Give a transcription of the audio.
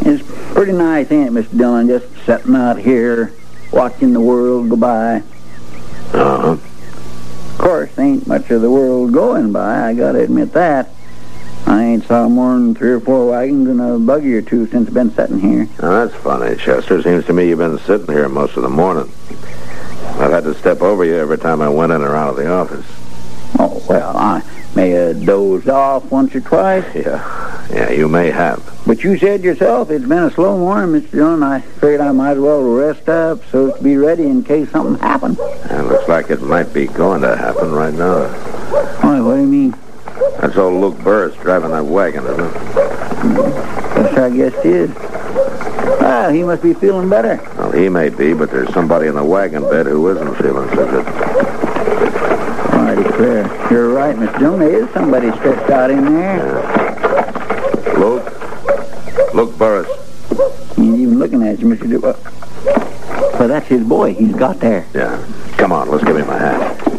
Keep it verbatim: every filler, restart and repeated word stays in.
It's pretty nice, ain't it, Mister Dillon, just sitting out here, watching the world go by. Uh-huh. Of course, ain't much of the world going by, I gotta admit that. I ain't saw more than three or four wagons and a buggy or two since I've been sitting here. Now, that's funny, Chester. Seems to me you've been sitting here most of the morning. I've had to step over you every time I went in or out of the office. Oh, well, I may have dozed off once or twice. Yeah, yeah, you may have. But you said yourself it's been a slow morning, Mister Dillon. I figured I might as well rest up so as to be ready in case something happened. It looks like it might be going to happen right now. Why, what do you mean? That's old Luke Burris driving that wagon, isn't it? Yes, I guess it is. Well, he must be feeling better. Well, he may be, but there's somebody in the wagon bed who isn't feeling so good. Oh, I declare. You're right, Mister Dillon. There is somebody stretched out in there. Yeah. Luke? Luke Burris. He ain't even looking at you, Mister Dillon. Well, that's his boy. He's got there. Yeah. Come on, let's give him a hand.